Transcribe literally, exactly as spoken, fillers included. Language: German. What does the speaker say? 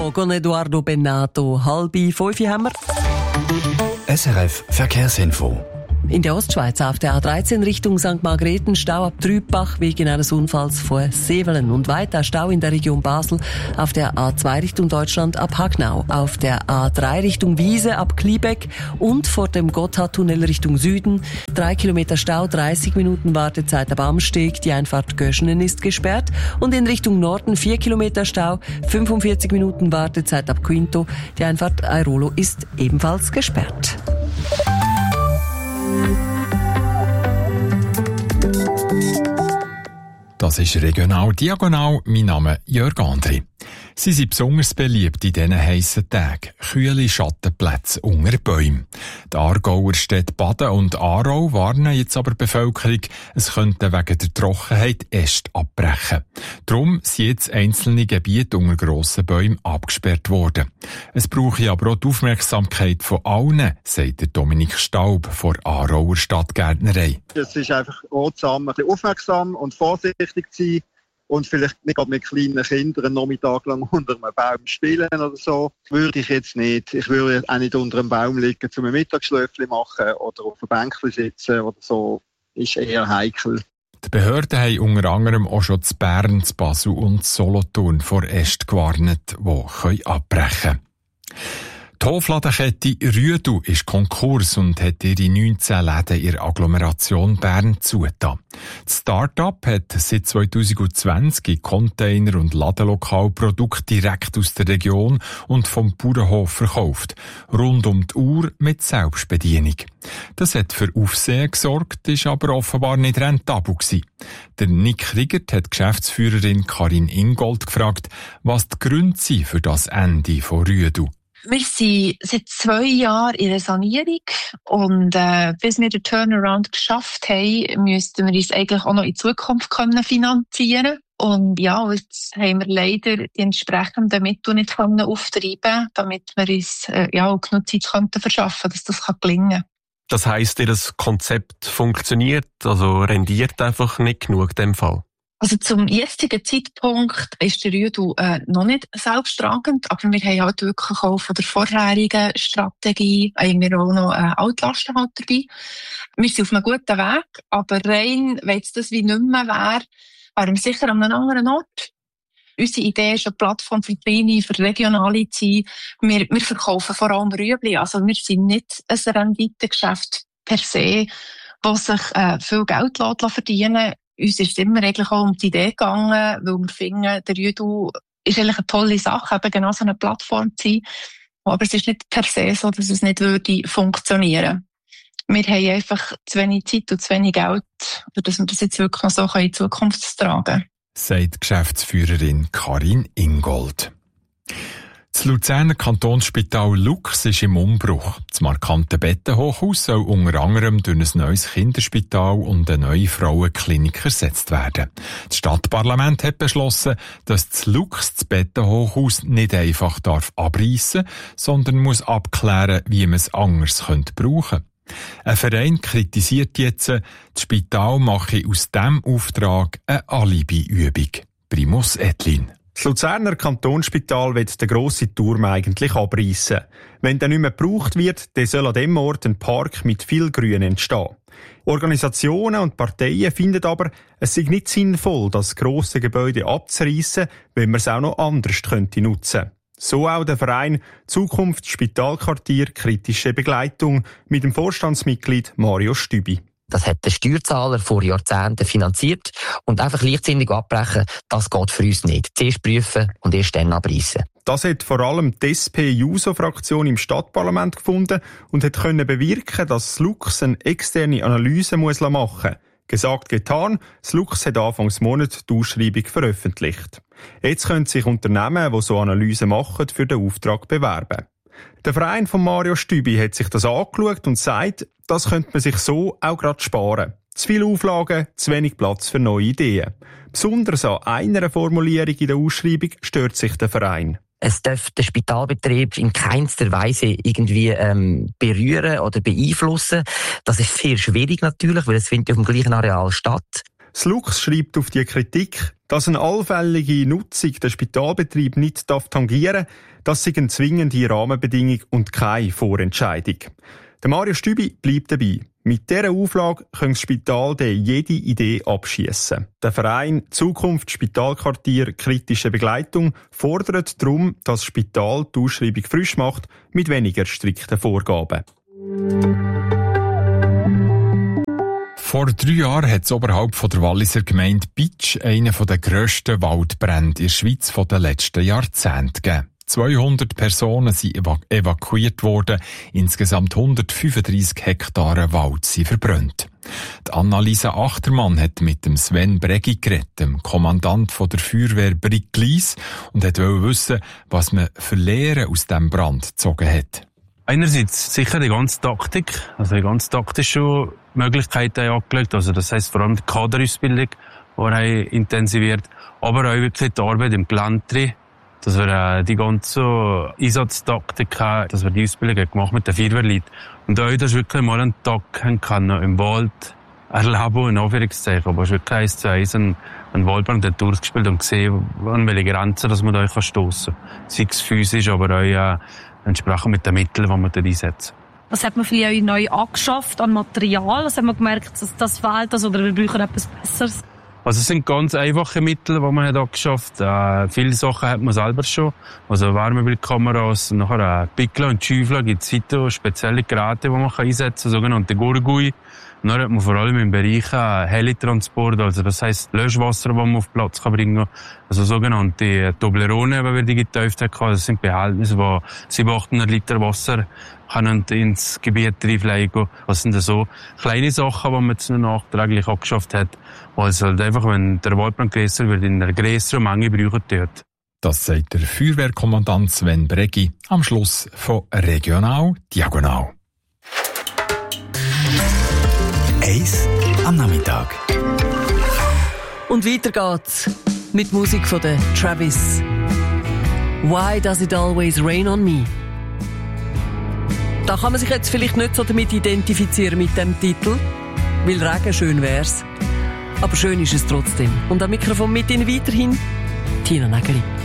Con Eduardo Bennato. Halb fünf haben wir. S R F Verkehrsinfo. In der Ostschweiz auf der A dreizehn Richtung Sankt Margrethen Stau ab Trübach wegen eines Unfalls vor Sevelen und weiter Stau in der Region Basel auf der A zwei Richtung Deutschland ab Hagnau, auf der A drei Richtung Wiese ab Kliebeck und vor dem Gotthardtunnel Richtung Süden drei Kilometer Stau, dreißig Minuten Wartezeit ab Amsteg, die Einfahrt Göschenen ist gesperrt und in Richtung Norden vier Kilometer Stau, fünfundvierzig Minuten Wartezeit ab Quinto, die Einfahrt Airolo ist ebenfalls gesperrt. Das ist regional diagonal. Mein Name ist Jörg Andri. Sie sind besonders beliebt in diesen heissen Tagen. Kühle Schattenplätze unter Bäumen. Die Aargauer Städte Baden und Aarau warnen jetzt aber die Bevölkerung, es könnte wegen der Trockenheit Äste abbrechen. Darum sind jetzt einzelne Gebiete unter grossen Bäumen abgesperrt worden. Es brauche aber auch die Aufmerksamkeit von allen, sagt der Dominik Staub von Aarauer Stadtgärtnerei. Es ist einfach ratsam, ein bisschen aufmerksam und vorsichtig zu sein. Und vielleicht nicht gerade mit kleinen Kindern einen Nachmittag lang unter einem Baum spielen oder so. Würde ich jetzt nicht. Ich würde auch nicht unter einem Baum liegen, zum ein Mittagsschläfchen machen oder auf einem Bänkchen sitzen oder so. Ist eher heikel. Die Behörden haben unter anderem auch schon zu Bern, zu Basel und Solothurn vor Ästen gewarnt, die abbrechen können. Die Hofladenkette Rüedu ist Konkurs und hat ihre neunzehn Läden in der Agglomeration Bern zugetan. Das Start-up hat seit zwanzig zwanzig Container- und Ladenlokalprodukte direkt aus der Region und vom Bauernhof verkauft. Rund um die Uhr mit Selbstbedienung. Das hat für Aufsehen gesorgt, ist aber offenbar nicht rentabel gewesen. Der Nick Riegert hat die Geschäftsführerin Karin Ingold gefragt, was die Gründe sind für das Ende von Rüedu. Wir sind seit zwei Jahren in der Sanierung und äh, bis wir den Turnaround geschafft haben, müssten wir uns eigentlich auch noch in Zukunft können finanzieren. Und ja, jetzt haben wir leider die entsprechenden Mittel nicht können auftreiben, damit wir uns äh, ja, auch genug Zeit könnten verschaffen, dass das kann gelingen. Das heisst, Ihr Konzept funktioniert, also rendiert einfach nicht genug in dem Fall? Also zum jetzigen Zeitpunkt ist der Rüedu äh, noch nicht selbsttragend, aber wir haben halt wirklich auch von der vorherigen Strategie irgendwie auch noch äh, Altlasten halt dabei. Wir sind auf einem guten Weg, aber rein, wenn es das wie nicht mehr wäre, wären wir sicher an einem anderen Ort. Unsere Idee ist eine Plattform für kleine, für regionale zu sein. Wir, wir verkaufen vor allem Rüebli, also wir sind nicht ein Renditegeschäft per se, das sich äh, viel Geld verdienen lässt. Uns ist immer eigentlich auch um die Idee gegangen, weil wir finden, der Rüedu ist eigentlich eine tolle Sache, eben genau so eine Plattform zu sein. Aber es ist nicht per se so, dass es nicht würde funktionieren. Wir haben einfach zu wenig Zeit und zu wenig Geld, dass wir das jetzt wirklich noch so in Zukunft tragen können. Sagt Geschäftsführerin Karin Ingold. Das Luzerner Kantonsspital Lux ist im Umbruch. Das markante Bettenhochhaus soll unter anderem durch ein neues Kinderspital und eine neue Frauenklinik ersetzt werden. Das Stadtparlament hat beschlossen, dass das Lux das Bettenhochhaus nicht einfach darf abreißen, sondern muss abklären, wie man es anders könnte brauchen. Ein Verein kritisiert jetzt, das Spital mache aus diesem Auftrag eine Alibi-Übung. Primus Etlin. Das Luzerner Kantonsspital will den grossen Turm eigentlich abreißen. Wenn der nicht mehr gebraucht wird, dann soll an dem Ort ein Park mit viel Grün entstehen. Organisationen und Parteien finden aber, es sei nicht sinnvoll, das grosse Gebäude abzureißen, wenn man es auch noch anders könnte nutzen. So auch der Verein Zukunft Spitalquartier Kritische Begleitung mit dem Vorstandsmitglied Mario Stübi. Das hat der Steuerzahler vor Jahrzehnten finanziert und einfach leichtsinnig abbrechen, das geht für uns nicht. Zuerst prüfen und erst dann abreißen. Das hat vor allem die S P-Juso-Fraktion im Stadtparlament gefunden und hat können bewirken, dass das Lux eine externe Analyse muss machen muss. Gesagt, getan, das Lux hat Anfangs Monat die Ausschreibung veröffentlicht. Jetzt können sich Unternehmen, die so Analysen machen, für den Auftrag bewerben. Der Verein von Mario Stübi hat sich das angeschaut und sagt, das könnte man sich so auch gerade sparen. Zu viele Auflagen, zu wenig Platz für neue Ideen. Besonders an einer Formulierung in der Ausschreibung stört sich der Verein. Es darf den Spitalbetrieb in keinster Weise irgendwie ähm, berühren oder beeinflussen. Das ist sehr schwierig natürlich, weil es findet auf dem gleichen Areal statt. Das Lux schreibt auf die Kritik, dass eine allfällige Nutzung den Spitalbetrieb nicht tangieren darf, das sei eine zwingende Rahmenbedingung und keine Vorentscheidung. Der Mario Stübi bleibt dabei. Mit dieser Auflage kann das Spital jede Idee abschiessen. Der Verein Zukunft Spitalquartier kritische Begleitung fordert darum, dass das Spital die Ausschreibung frisch macht mit weniger strikten Vorgaben. Vor drei Jahren hat es oberhalb von der Walliser Gemeinde Bitsch einen der grössten Waldbrände in der Schweiz von den letzten Jahrzehnten gegeben. zweihundert Personen sind evaku- evakuiert worden, insgesamt hundertfünfunddreissig Hektare Wald sind verbrannt. Die Annalisa Achtermann hat mit dem Sven Bregi geredet, dem Kommandant von der Feuerwehr Bricklies, und wollte wissen, was man für Lehren aus diesem Brand gezogen hat. Einerseits sicher die ganze Taktik, also die ganze taktische Möglichkeiten angelegt, also das heisst vor allem die Kaderausbildung, die intensiviert, aber auch wirklich die Arbeit im Gelände, dass wir äh, die ganze Einsatztaktik haben, dass wir die Ausbildung gemacht mit den Feuerwehrleuten. Und auch, dass wir wirklich mal einen Tag haben können, im Wald erleben, in Anführungszeichen. Aber es ist wirklich eins zu eins ein, ein Waldbrand dort durchgespielt und gesehen, an welche Grenzen dass man da stoßen kann. Sei es physisch, aber auch äh, entsprechend mit den Mitteln, die man dort einsetzt. Was hat man vielleicht neu angeschafft an Material? Was haben wir gemerkt, dass das fehlt, also, oder wir brauchen etwas Besseres? Also es sind ganz einfache Mittel, die man hat angeschafft hat. Äh, viele Sachen hat man selber schon. Also Wärmebildkameras, nachher äh, Pickel und Schäufler gibt es heute spezielle Geräte, die man kann einsetzen kann, sogenannte Gurgui. Und dann hat man vor allem im Bereich äh, Helitransport, also das heisst Löschwasser, das man auf den Platz kann bringen kann. Also sogenannte Toblerone, die wir die getauft haben. Das sind Behältnisse, die siebenhundert, achthundert Liter Wasser können ins Gebiet reinfliegen. Das sind so kleine Sachen, die man jetzt noch nachträglich angeschafft hat. Also halt einfach, wenn der Waldbrand grösser wird, in einer grösseren Menge brauchen dort. Das sagt der Feuerwehrkommandant Sven Bregi am Schluss von Regional Diagonal. Eis am Nachmittag. Und weiter geht's mit Musik von der Travis. Why does it always rain on me? Da kann man sich jetzt vielleicht nicht so damit identifizieren mit dem Titel, weil Regen schön wär's. Aber schön ist es trotzdem. Und am Mikrofon mit Ihnen weiterhin Tina Nägeli.